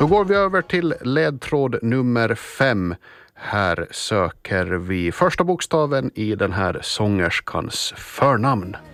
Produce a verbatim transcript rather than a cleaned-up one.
Då går vi över till ledtråd nummer fem. Här söker vi första bokstaven i den här sångerskans förnamn.